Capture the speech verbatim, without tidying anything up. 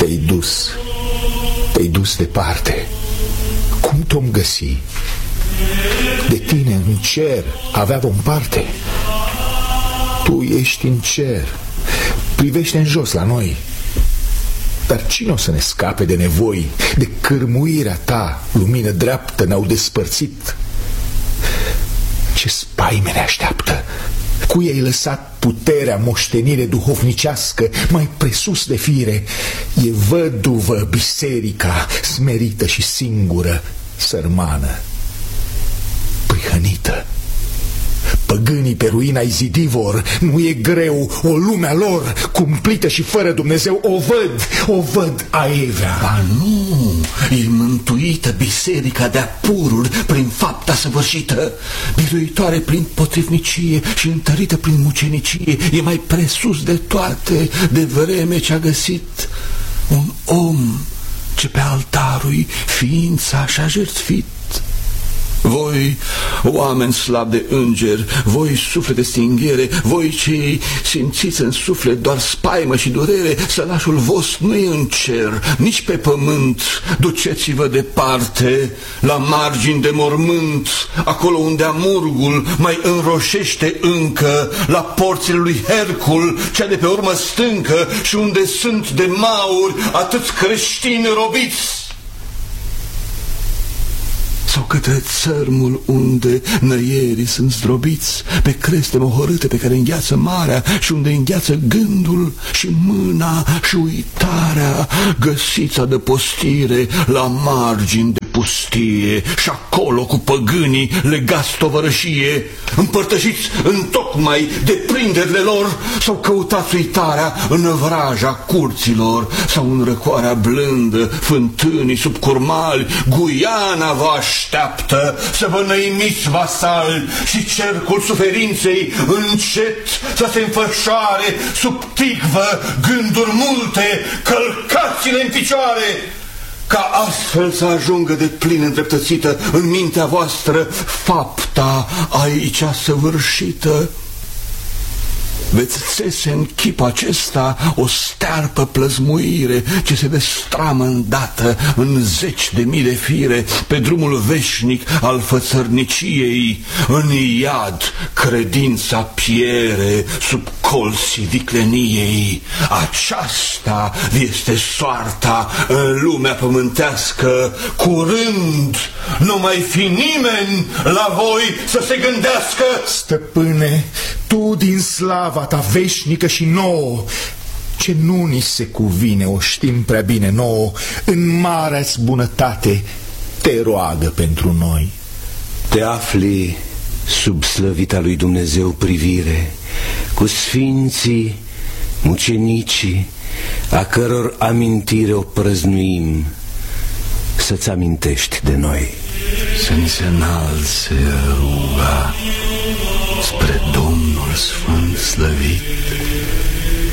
Te-ai dus, te-ai dus departe. Cum te-om găsi? De tine în cer avea vom parte. Tu ești în cer, privește în jos la noi. Dar cine o să ne scape de nevoi? De cârmuirea ta, lumină dreaptă, ne-au despărțit. Ce spaime ne așteaptă? Cui ai lăsat puterea, moștenire duhovnicească mai presus de fire? E văduvă biserica, smerită și singură, sărmană, prihănită. Păgânii pe ruina-i zidi vor, nu e greu, o lumea lor, cumplită și fără Dumnezeu, o văd, o văd aievea. Ba nu, e mântuită biserica de-a pururi prin fapta săvârșită, biruitoare prin potrivnicie și întărită prin mucenicie, e mai presus de toate, de vreme ce a găsit un om ce pe altarul ființa și-a jertfit. Voi, oameni slabi de îngeri, voi suflet de stinghere, voi cei simțiți în suflet doar spaimă și durere, sălașul vostru nu e în cer, nici pe pământ. Duceți-vă departe, la margini de mormânt, acolo unde amurgul mai înroșește încă, la porțile lui Hercul, cea de pe urmă stâncă, și unde sunt de mauri atâți creștini robiți. Sau către țărmul unde năierii sunt zdrobiți, pe creste mohorâte pe care îngheață marea și unde îngheață gândul și mâna și uitarea, găsiți adăpostire la margini de pustie și acolo cu păgânii legați tovărășie, împărtășiți întocmai de prinderile lor, sau căutați uitarea în vraja curților, sau în răcoarea blândă fântânii sub curmali. Guiana vă așteaptă să vă năimiți vasali și cercul suferinței încet să se înfășoare sub ticvă gânduri multe, călcați-le în picioare, ca astfel să ajungă de plin îndreptățită în mintea voastră fapta aici săvârșită. Veți țese în chip acesta o stearpă plăzmuire ce se destramă îndată în zeci de mii de fire pe drumul veșnic al fățărniciei. În iad credința piere sub colții vicleniei. Aceasta este soarta în lumea pământească. Curând nu mai fi nimeni la voi să se gândească. Stăpâne, tu din slava ta veșnică și nouă, ce nu ni se cuvine, o știm prea bine nouă, în marea-ți bunătate te roagă pentru noi. Te afli sub slăvita lui Dumnezeu privire, cu sfinții, mucenicii, a căror amintire o prăznuim, să-ți amintești de noi. Să ni se înalțe ruga spre Domnul Sfânt slăvit,